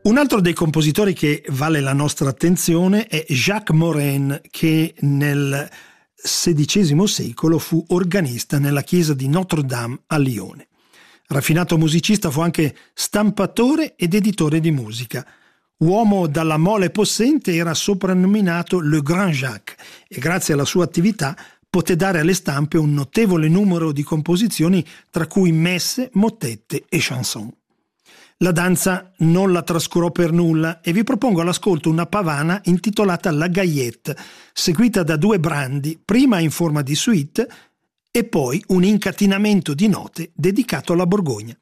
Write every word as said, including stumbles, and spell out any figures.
Un altro dei compositori che vale la nostra attenzione è Jacques Morin, che nel sedicesimo secolo fu organista nella chiesa di Notre-Dame a Lione. Raffinato musicista, fu anche stampatore ed editore di musica. Uomo dalla mole possente, era soprannominato Le Grand Jacques e grazie alla sua attività poté dare alle stampe un notevole numero di composizioni, tra cui messe, mottette e chanson. La danza non la trascurò per nulla e vi propongo all'ascolto una pavana intitolata La Gaillette, seguita da due brandi, prima in forma di suite e poi un incatenamento di note dedicato alla Borgogna.